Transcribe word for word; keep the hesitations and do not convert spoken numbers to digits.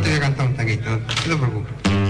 te voy a cantar un tanguito, no te preocupes.